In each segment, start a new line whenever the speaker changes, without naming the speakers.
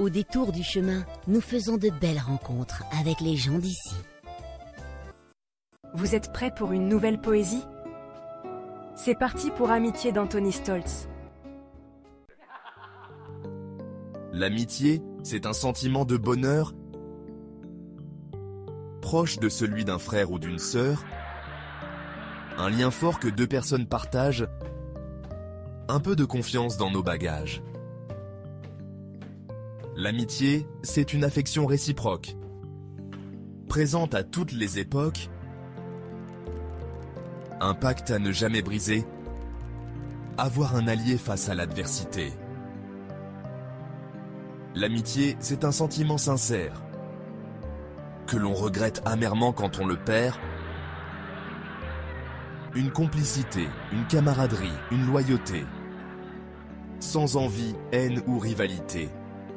Au détour du chemin, nous faisons de belles rencontres avec les gens d'ici.
Vous êtes prêts pour une nouvelle poésie? C'est parti pour Amitié d'Anthony Stoltz.
L'amitié, c'est un sentiment de bonheur proche de celui d'un frère ou d'une sœur, un lien fort que deux personnes partagent, un peu de confiance dans nos bagages. L'amitié, c'est une affection réciproque, présente à toutes les époques, un pacte à ne jamais briser, avoir un allié face à l'adversité. L'amitié, c'est un sentiment sincère, que l'on regrette amèrement quand on le perd. Une complicité, une camaraderie, une loyauté, sans envie, haine ou rivalité.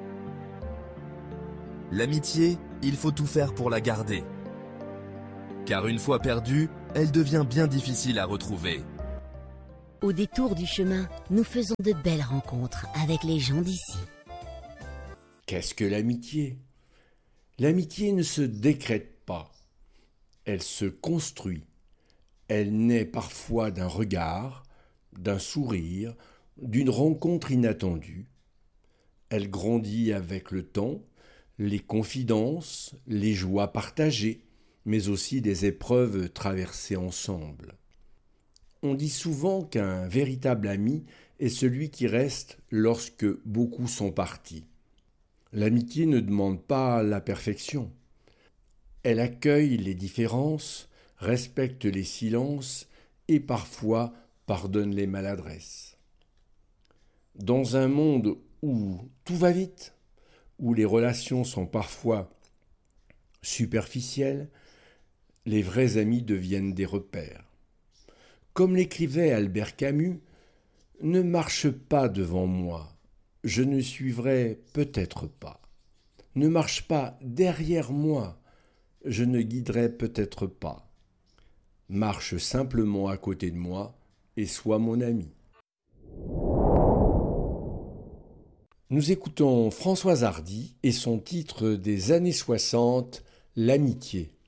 L'amitié, il faut tout faire pour la garder, car une fois perdue, elle devient bien difficile à retrouver.
Au détour du chemin, nous faisons de belles rencontres avec les gens d'ici.
Qu'est-ce que l'amitié? L'amitié ne se décrète pas, elle se construit. Elle naît parfois d'un regard, d'un sourire, d'une rencontre inattendue. Elle grandit avec le temps, les confidences, les joies partagées, mais aussi des épreuves traversées ensemble. On dit souvent qu'un véritable ami est celui qui reste lorsque beaucoup sont partis. L'amitié ne demande pas la perfection. Elle accueille les différences, respecte les silences et parfois pardonne les maladresses. Dans un monde où tout va vite, où les relations sont parfois superficielles, les vrais amis deviennent des repères. Comme l'écrivait Albert Camus, « Ne marche pas devant moi, je ne suivrai peut-être pas. Ne marche pas derrière moi, je ne guiderai peut-être pas. Marche simplement à côté de moi et sois mon ami. » Nous écoutons Françoise Hardy et son titre des années 60, L'amitié.